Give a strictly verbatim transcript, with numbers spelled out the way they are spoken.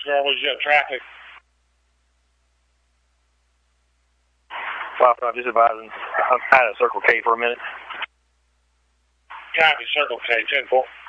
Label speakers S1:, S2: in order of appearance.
S1: Normally you got traffic.
S2: five five, just advising. I'm out of Circle K for a minute.
S1: Copy, Circle K, ten four.